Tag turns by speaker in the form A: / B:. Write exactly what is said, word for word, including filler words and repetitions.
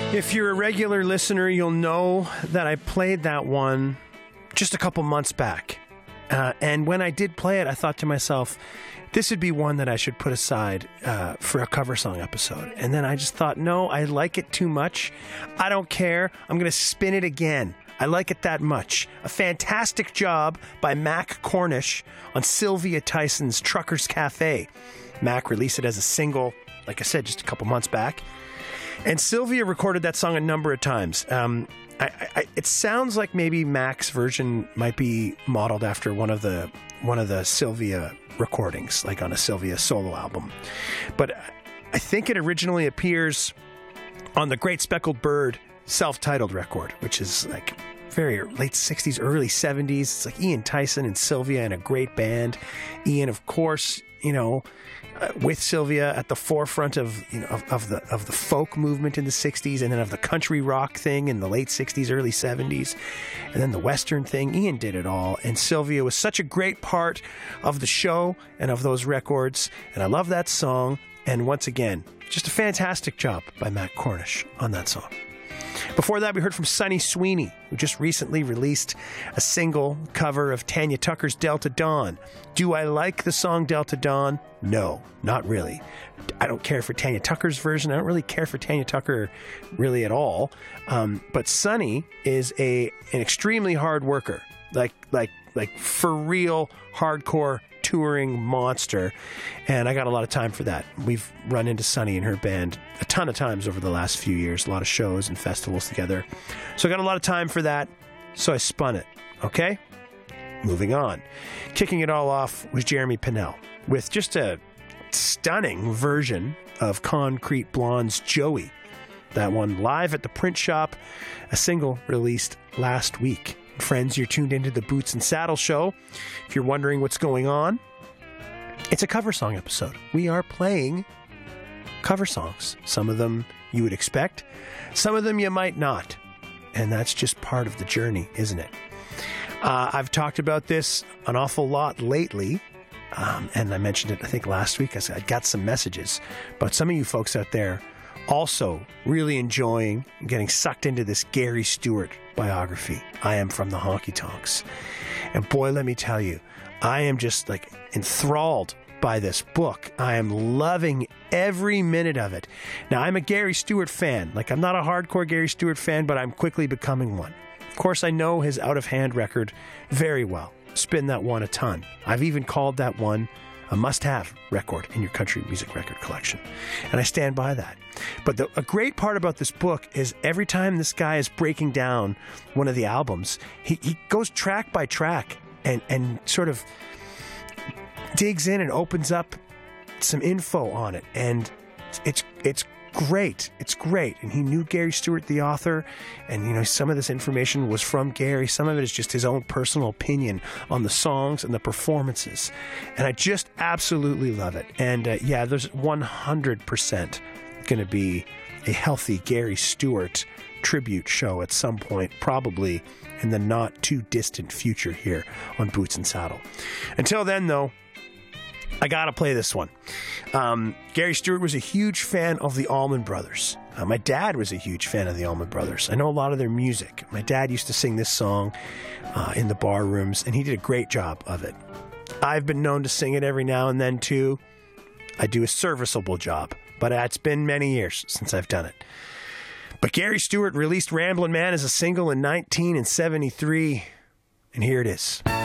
A: If you're a regular listener, you'll know that I played that one just a couple months back. Uh, and when I did play it, I thought to myself, this would be one that I should put aside uh, for a cover song episode. And then I just thought, no, I like it too much. I don't care. I'm going to spin it again. I like it that much. A fantastic job by Mac Cornish on Sylvia Tyson's Truckers Cafe. Mac released it as a single, like I said, just a couple months back. And Sylvia recorded that song a number of times. Um, I, I, it sounds like maybe Mac's version might be modeled after one of the one of the Sylvia recordings, like on a Sylvia solo album. But I think it originally appears on the Great Speckled Bird self-titled record, which is like very late sixties, early seventies. It's like Ian Tyson and Sylvia in a great band. Ian, of course, you know, uh, with Sylvia at the forefront of you know of, of the of the folk movement in the sixties, and then of the country rock thing in the late sixties, early seventies, and then the Western thing. Ian did it all, and Sylvia was such a great part of the show and of those records, and I love that song. And once again, just a fantastic job by Mac Cornish on that song. Before that, we heard from Sonny Sweeney, who just recently released a single cover of Tanya Tucker's Delta Dawn. Do I like the song Delta Dawn? No, not really. I don't care for Tanya Tucker's version. I don't really care for Tanya Tucker really at all. Um, but Sonny is a an extremely hard worker, like like like for real hardcore touring monster, and I got a lot of time for that. We've run into Sonny and her band a ton of times over the last few years, a lot of shows and festivals together, so I got a lot of time for that, so I spun it. Okay, moving on. Kicking it all off was Jeremy Pinnell with just a stunning version of Concrete Blonde's Joey, that one live at the Print Shop, a single released last week. Friends, you're tuned into the Boots and Saddle Show. If you're wondering what's going on, it's a cover song episode. We are playing cover songs. Some of them you would expect, some of them you might not. And that's just part of the journey, isn't it? Uh, I've talked about this an awful lot lately, um, and I mentioned it, I think, last week. I said I got some messages about some of you folks out there also really enjoying and getting sucked into this Gary Stewart biography, I Am From the Honky Tonks. And boy, let me tell you, I am just like enthralled by this book. I am loving every minute of it. Now, I'm a Gary Stewart fan. Like, I'm not a hardcore Gary Stewart fan, but I'm quickly becoming one. Of course, I know his Out of Hand record very well. Spin that one a ton. I've even called that one a must-have record in your country music record collection. And I stand by that. But the, a great part about this book is every time this guy is breaking down one of the albums, he, he goes track by track and, and sort of digs in and opens up some info on it. And it's it's great. It's great. And he knew Gary Stewart, the author, and, you know, some of this information was from Gary. Some of it is just his own personal opinion on the songs and the performances. And I just absolutely love it. And, uh, yeah, there's one hundred percent going to be a healthy Gary Stewart tribute show at some point, probably in the not too distant future here on Boots and Saddle. Until then, though, I gotta play this one. Um, Gary Stewart was a huge fan of the Allman Brothers. Uh, my dad was a huge fan of the Allman Brothers. I know a lot of their music. My dad used to sing this song uh, in the bar rooms, and he did a great job of it. I've been known to sing it every now and then, too. I do a serviceable job, but it's been many years since I've done it. But Gary Stewart released Ramblin' Man as a single in nineteen seventy-three, and here it is.